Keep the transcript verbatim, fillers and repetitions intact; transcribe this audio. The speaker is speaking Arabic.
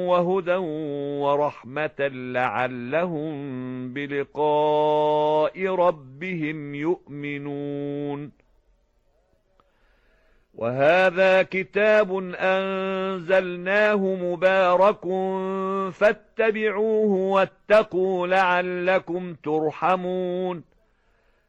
وهدى ورحمة لعلهم بلقاء ربهم يؤمنون. وهذا كتاب أنزلناه مبارك فاتبعوه واتقوا لعلكم ترحمون.